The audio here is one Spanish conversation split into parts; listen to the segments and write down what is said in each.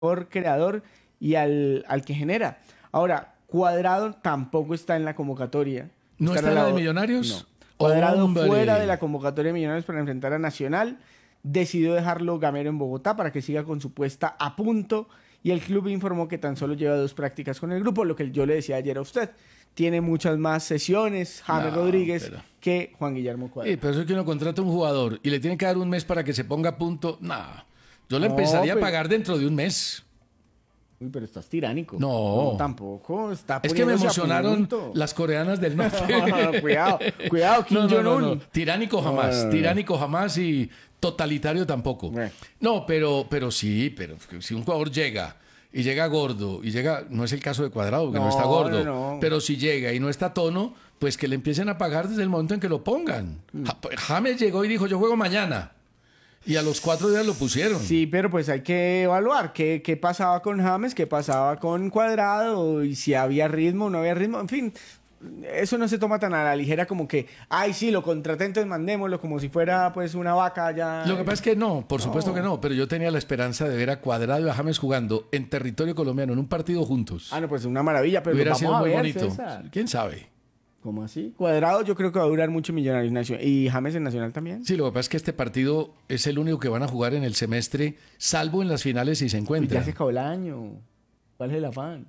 creador y al que genera. Ahora, Cuadrado tampoco está en la convocatoria. ¿No está en la de Millonarios? No. Cuadrado ¡Hombre! fuera de la convocatoria de Millonarios para enfrentar a Nacional. Decidió dejarlo Gamero en Bogotá para que siga con su puesta a punto. Y el club informó que tan solo lleva 2 prácticas con el grupo, lo que yo le decía ayer a usted. Tiene muchas más sesiones James Rodríguez que Juan Guillermo Cuadrado. Sí, pero eso es que uno contrata a un jugador y le tiene que dar un mes para que se ponga a punto. Yo le empezaría a pagar dentro de un mes. Uy, pero estás tiránico. No. Tampoco. Es que me emocionaron las coreanas del norte. No, cuidado, Kim Jong-un. No. Tiránico jamás y totalitario tampoco. No, pero si un jugador llega y llega gordo y llega, no es el caso de Cuadrado porque no está gordo, pero si llega y no está a tono, pues que le empiecen a pagar desde el momento en que lo pongan. James llegó y dijo, yo juego mañana. Y a los 4 días lo pusieron. Sí, pero pues hay que evaluar qué pasaba con James, qué pasaba con Cuadrado, y si había ritmo o no había ritmo. En fin, eso no se toma tan a la ligera como que, ay, sí, lo contraté, entonces mandémoslo como si fuera pues una vaca ya. Lo que pasa es que no, por supuesto que no, pero yo tenía la esperanza de ver a Cuadrado y a James jugando en territorio colombiano, en un partido juntos. No, pues una maravilla, pero hubiera vamos sido a muy ver, bonito. César. ¿Quién sabe? ¿Cómo así? Cuadrado yo creo que va a durar mucho Millonarios Nacional. ¿Y James en Nacional también? Sí, lo que pasa es que este partido es el único que van a jugar en el semestre, salvo en las finales si se encuentran. Ya se acabó el año. ¿Cuál es el afán?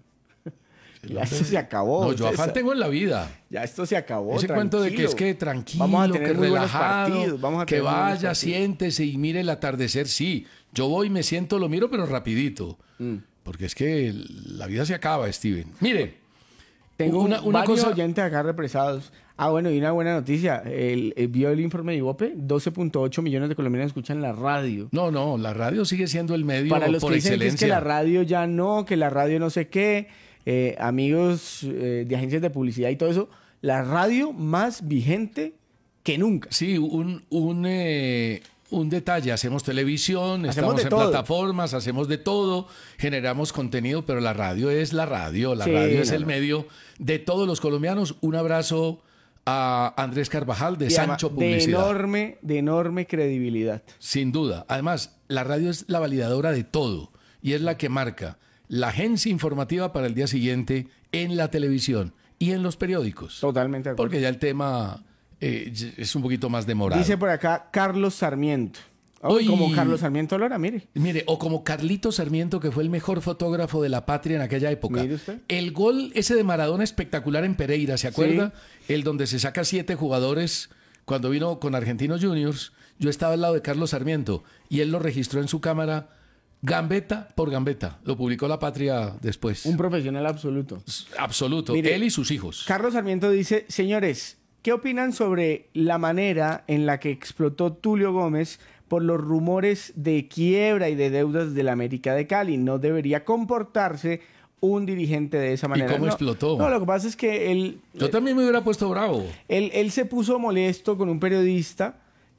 Ya esto se acabó. No, yo afán tengo en la vida. Ya esto se acabó. Ese cuento de que es que tranquilo, vamos a tener que muy relajado, buenos partidos. que vaya, siéntese y mire el atardecer. Sí, yo voy, me siento, lo miro, pero rapidito. Porque es que la vida se acaba, Steven. Mire. Tengo varios oyentes acá represados. Bueno, y una buena noticia. Vio el informe de Ibope, 12.8 millones de colombianos escuchan la radio. No, la radio sigue siendo el medio Para los por que dicen excelencia. Que es que la radio ya no, que la radio no sé qué, amigos de agencias de publicidad y todo eso, la radio más vigente que nunca. Sí, un detalle, hacemos televisión, estamos en plataformas, hacemos de todo, generamos contenido, pero la radio es la radio, radio es el medio de todos los colombianos. Un abrazo a Andrés Carvajal de Sancho Publicidad. De enorme credibilidad. Sin duda. Además, la radio es la validadora de todo y es la que marca la agencia informativa para el día siguiente en la televisión y en los periódicos. Totalmente de acuerdo. Porque ya el tema es un poquito más demorado. Dice por acá Carlos Sarmiento. Como Carlos Sarmiento Lora, mire. Mire, o como Carlito Sarmiento, que fue el mejor fotógrafo de la patria en aquella época. Mire usted. El gol ese de Maradona espectacular en Pereira, ¿se acuerda? Sí. El donde se saca 7 jugadores cuando vino con Argentinos Juniors. Yo estaba al lado de Carlos Sarmiento y él lo registró en su cámara gambeta por gambeta. Lo publicó La Patria después. Un profesional absoluto. Absoluto. Mire, él y sus hijos. Carlos Sarmiento dice, señores, ¿qué opinan sobre la manera en la que explotó Tulio Gómez por los rumores de quiebra y de deudas del América de Cali? No debería comportarse un dirigente de esa manera. ¿Y cómo explotó? No, lo que pasa es que él... Yo también me hubiera puesto bravo. Él se puso molesto con un periodista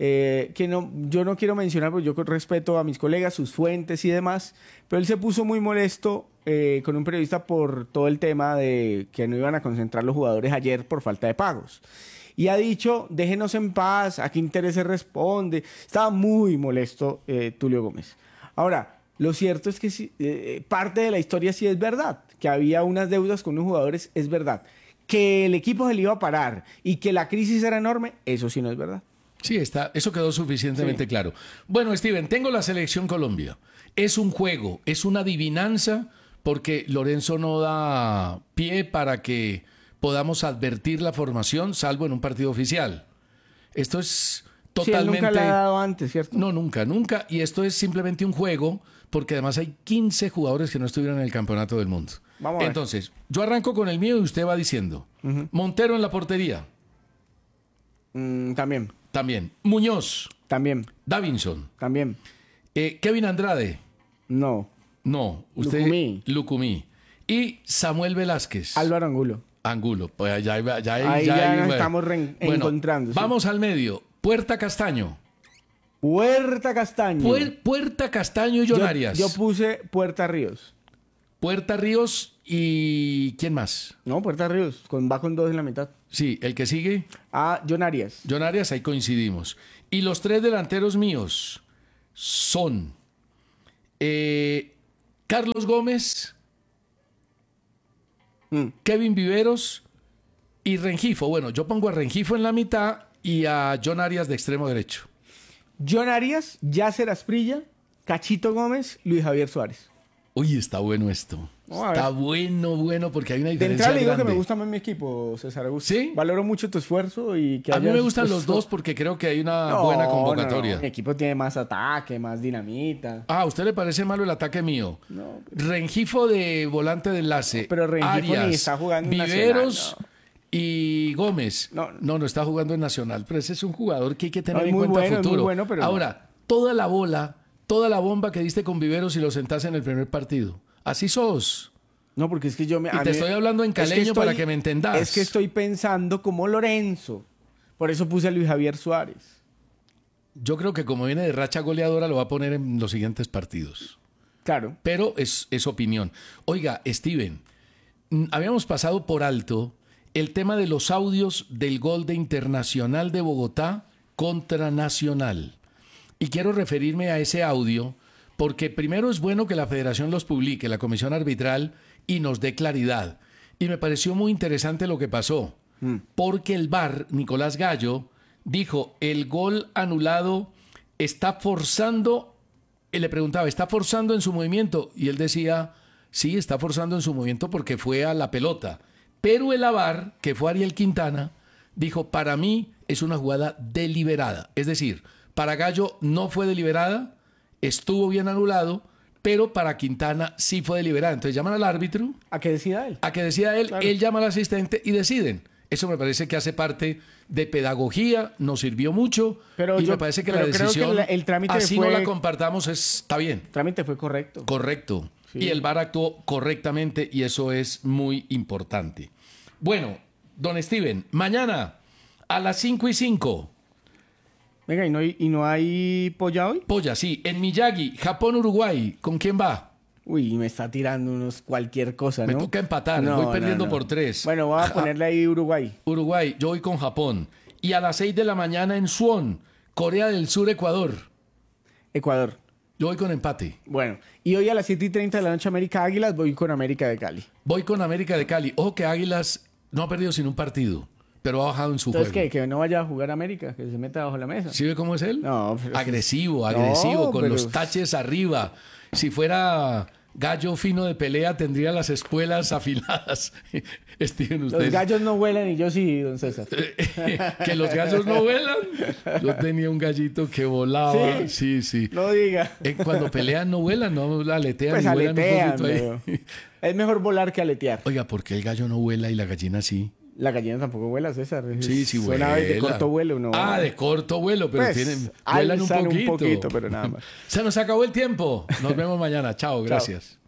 que yo no quiero mencionar porque yo respeto a mis colegas, sus fuentes y demás, pero él se puso muy molesto con un periodista por todo el tema de que no iban a concentrar los jugadores ayer por falta de pagos. Y ha dicho, déjenos en paz, ¿a qué intereses responde? Estaba muy molesto Tulio Gómez. Ahora, lo cierto es que parte de la historia sí es verdad, que había unas deudas con unos jugadores, es verdad. Que el equipo se le iba a parar y que la crisis era enorme, eso sí no es verdad. Sí, eso quedó suficientemente claro. Bueno, Steven, tengo la selección Colombia. Es un juego, es una adivinanza, porque Lorenzo no da pie para que podamos advertir la formación, salvo en un partido oficial. Esto es totalmente... Sí, él nunca la ha dado antes, ¿cierto? No, nunca. Y esto es simplemente un juego, porque además hay 15 jugadores que no estuvieron en el Campeonato del Mundo. Vamos a ver. Entonces, yo arranco con el mío y usted va diciendo. Montero en la portería. También. Muñoz. También. Davinson. También. Kevin Andrade. No. Usted. Lucumí. Y Samuel Velázquez. Álvaro Angulo. Pues ya nos estamos encontrando. Vamos al medio. Puerta Castaño. Puerta Castaño y John Arias. Yo puse Puerta Ríos. Puerta Ríos y... ¿quién más? No, Puerta Ríos. Va con 2 en la mitad. Sí, ¿el que sigue? John Arias. John Arias, ahí coincidimos. Y los 3 delanteros míos son Carlos Gómez, Kevin Viveros y Rengifo. Bueno, yo pongo a Rengifo en la mitad y a John Arias de extremo derecho. John Arias, Yasser Asprilla, Cachito Gómez, Luis Javier Suárez. Uy, está bueno esto. Está bueno, porque hay una diferencia de entrada le digo grande. que me gusta más mi equipo, César Augusto. ¿Sí? Valoro mucho tu esfuerzo y que a mí me gustan los dos porque creo que hay una buena convocatoria. No. Mi equipo tiene más ataque, más dinamita. ¿A usted le parece malo el ataque mío? No. Rengifo de volante de enlace. Pero Rengifo Arias, ni está jugando en Viveros Nacional, y Gómez. No está jugando en Nacional. Pero ese es un jugador que hay que tener en cuenta futuro. Es muy bueno, pero ahora, toda la bomba que diste con Viveros y lo sentaste en el primer partido. Así sos. No, porque es que yo me... Y te estoy hablando en caleño para que me entendas. Es que estoy pensando como Lorenzo. Por eso puse a Luis Javier Suárez. Yo creo que como viene de racha goleadora lo va a poner en los siguientes partidos. Claro. Pero es opinión. Oiga, Steven, habíamos pasado por alto el tema de los audios del gol de Internacional de Bogotá contra Nacional. Y quiero referirme a ese audio porque primero es bueno que la federación los publique, la comisión arbitral, y nos dé claridad. Y me pareció muy interesante lo que pasó, porque el VAR, Nicolás Gallo, dijo, el gol anulado está forzando, le preguntaba, ¿está forzando en su movimiento? Y él decía, sí, está forzando en su movimiento porque fue a la pelota. Pero el VAR, que fue Ariel Quintana, dijo, para mí es una jugada deliberada. Es decir, para Gallo no fue deliberada, estuvo bien anulado, pero para Quintana sí fue deliberada. Entonces llaman al árbitro. ¿A que decida él? A que decida él, claro. Él llama al asistente y deciden. Eso me parece que hace parte de pedagogía, nos sirvió mucho, pero me parece que la decisión, creo que el trámite así no la compartamos, está bien. El trámite fue correcto. Correcto. Sí. Y el VAR actuó correctamente y eso es muy importante. Bueno, don Steven, mañana a las 5:05. Venga, ¿y no hay polla hoy? Polla, sí. En Miyagi, Japón-Uruguay. ¿Con quién va? Uy, me está tirando cualquier cosa, ¿no? Me toca empatar. Voy perdiendo por 3. Bueno, voy a ponerle ahí Uruguay. Uruguay. Yo voy con Japón. Y a las 6 de la mañana en Suwon, Corea del Sur, Ecuador. Ecuador. Yo voy con empate. Bueno, y hoy a las 7:30 de la noche América Águilas, voy con América de Cali. Voy con América de Cali. Ojo que Águilas no ha perdido sin un partido. Pero ha bajado en su juego. Entonces, ¿qué? Que no vaya a jugar América, que se meta bajo la mesa. ¿Sí ve cómo es él? No. Pero... Agresivo, con los taches arriba. Si fuera gallo fino de pelea, tendría las espuelas afiladas. Steven, usted... Los gallos no vuelan y yo sí, don César. ¿Que los gallos no vuelan? Yo tenía un gallito que volaba. Sí. No diga. Cuando pelean no vuelan, no aletean. Pues ni aletean, vuelan un pero... Es mejor volar que aletear. Oiga, ¿por qué el gallo no vuela y la gallina sí? La gallina tampoco vuela, César. Sí vuela. De corto vuelo, ¿no? Ah, de corto vuelo, pero pues, vuelan un poquito, pero nada más. Se nos acabó el tiempo. Nos vemos mañana. Chao, gracias.